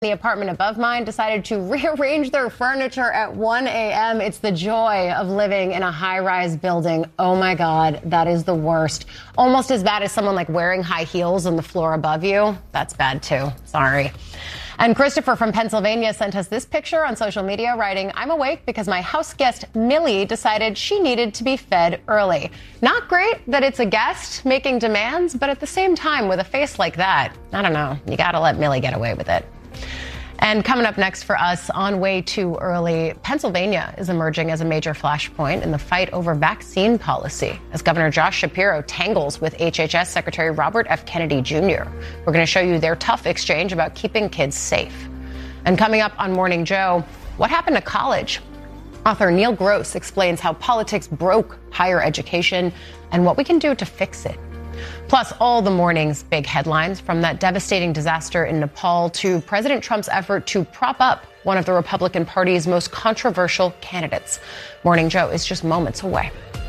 The apartment above mine decided to rearrange their furniture at 1 a.m. It's the joy of living in a high-rise building. Oh my God, that is the worst. Almost as bad as someone like wearing high heels on the floor above you. That's bad too. Sorry. And Christopher from Pennsylvania sent us this picture on social media, writing, "I'm awake because my house guest Millie decided she needed to be fed early." Not great that it's a guest making demands, but at the same time, with a face like that, I don't know, you gotta let Millie get away with it. And coming up next for us on Way Too Early, Pennsylvania is emerging as a major flashpoint in the fight over vaccine policy as Governor Josh Shapiro tangles with HHS Secretary Robert F. Kennedy Jr. We're going to show you their tough exchange about keeping kids safe. And coming up on Morning Joe, what happened to college? Author Neil Gross explains how politics broke higher education and what we can do to fix it. Plus, all the morning's big headlines, from that devastating disaster in Nepal to President Trump's effort to prop up one of the Republican Party's most controversial candidates. Morning Joe is just moments away.